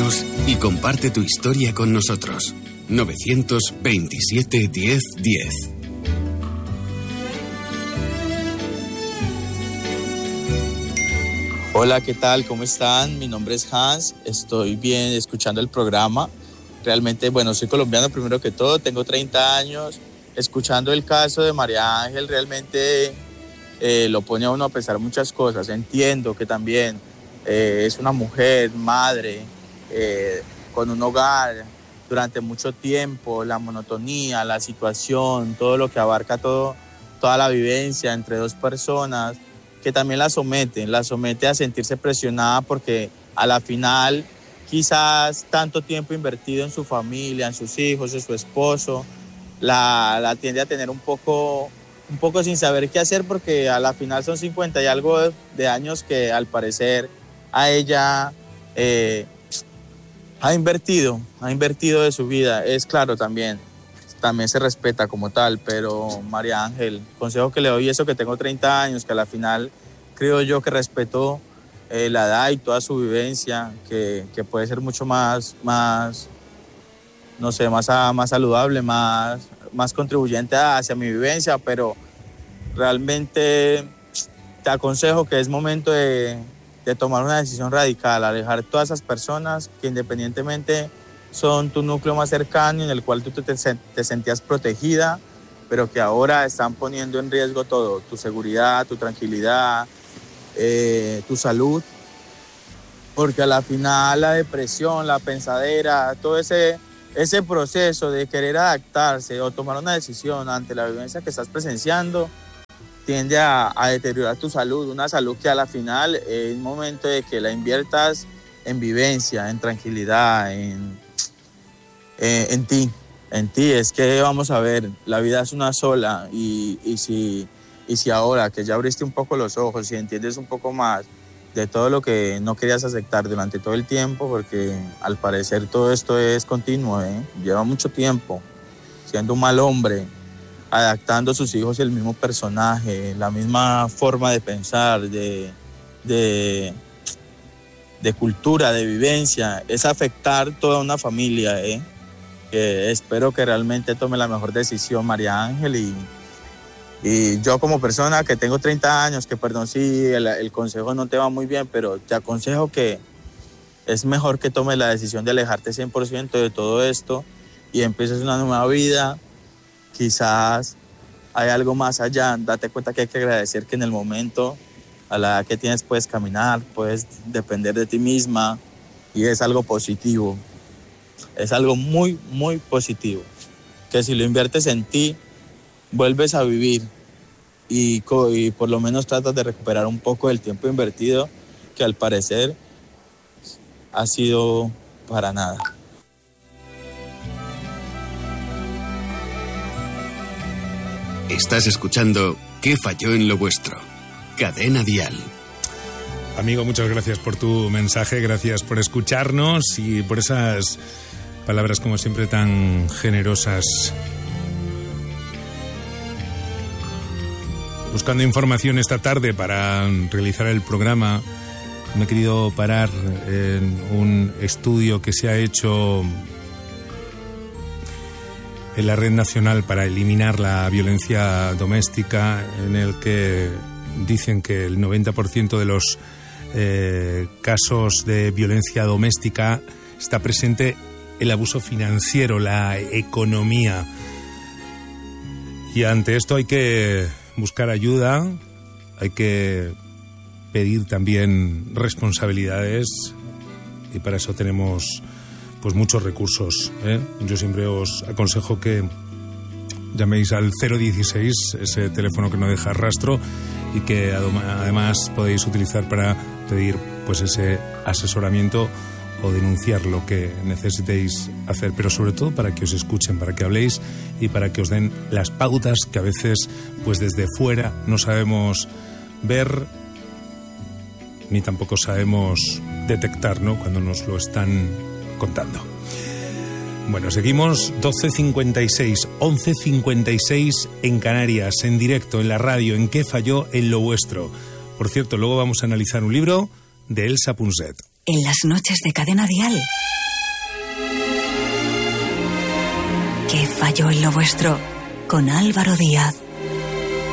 Llámanos y comparte tu historia con nosotros. 927 10 10. Hola, ¿qué tal? ¿Cómo están? Mi nombre es Hans, estoy bien escuchando el programa. Realmente, soy colombiano primero que todo, tengo 30 años. Escuchando el caso de María Ángel realmente lo pone a uno a pensar muchas cosas. Entiendo que también es una mujer, madre, con un hogar durante mucho tiempo, la monotonía, la situación, todo lo que abarca toda la vivencia entre dos personas, que también la somete a sentirse presionada porque a la final quizás tanto tiempo invertido en su familia, en sus hijos, en su esposo, la tiende a tener un poco sin saber qué hacer porque a la final son 50 y algo de años que al parecer a ella ha invertido de su vida. Es claro, también se respeta como tal, pero María Ángel, el consejo que le doy es eso, que tengo 30 años, que a la final creo yo que respeto la edad y toda su vivencia, que puede ser mucho más saludable, más contribuyente hacia mi vivencia, pero realmente te aconsejo que es momento de tomar una decisión radical, alejar todas esas personas que independientemente son tu núcleo más cercano, en el cual tú te sentías protegida, pero que ahora están poniendo en riesgo todo, tu seguridad, tu tranquilidad, tu salud, porque a la final la depresión, la pensadera, todo ese proceso de querer adaptarse o tomar una decisión ante la vivencia que estás presenciando tiende a deteriorar tu salud, una salud que a la final es momento de que la inviertas en vivencia, en tranquilidad, en ti. Es que vamos a ver, la vida es una sola y si ahora que ya abriste un poco los ojos y entiendes un poco más de todo lo que no querías aceptar durante todo el tiempo, porque al parecer todo esto es continuo, lleva mucho tiempo siendo un mal hombre, adaptando a sus hijos el mismo personaje, la misma forma de pensar, de cultura, de vivencia, es afectar toda una familia, que espero que realmente tome la mejor decisión María Ángel y yo como persona que tengo 30 años, que perdón si el consejo no te va muy bien, pero te aconsejo que es mejor que tomes la decisión de alejarte 100% de todo esto y empieces una nueva vida. Quizás hay algo más allá, date cuenta que hay que agradecer que en el momento, a la edad que tienes, puedes caminar, puedes depender de ti misma y es algo positivo, es algo muy, muy positivo, que si lo inviertes en ti, vuelves a vivir y por lo menos tratas de recuperar un poco del tiempo invertido que al parecer ha sido para nada. Estás escuchando ¿Qué falló en lo vuestro? Cadena Dial. Amigo, muchas gracias por tu mensaje, gracias por escucharnos y por esas palabras como siempre tan generosas. Buscando información esta tarde para realizar el programa, me he querido parar en un estudio que se ha hecho en la Red Nacional para Eliminar la Violencia Doméstica, en el que dicen que el 90% de los casos de violencia doméstica está presente el abuso financiero, la economía. Y ante esto hay que buscar ayuda, hay que pedir también responsabilidades y para eso tenemos pues muchos recursos, Yo siempre os aconsejo que llaméis al 016, ese teléfono que no deja rastro y que además podéis utilizar para pedir pues ese asesoramiento o denunciar lo que necesitéis hacer, pero sobre todo para que os escuchen, para que habléis y para que os den las pautas que a veces pues desde fuera no sabemos ver ni tampoco sabemos detectar, ¿no?, cuando nos lo están contando. Bueno, seguimos 12:56, 11:56 en Canarias, en directo, en la radio, en ¿Qué falló en lo vuestro? Por cierto, luego vamos a analizar un libro de Elsa Punset. En las noches de Cadena Dial, ¿Qué falló en lo vuestro? Con Álvaro Díaz.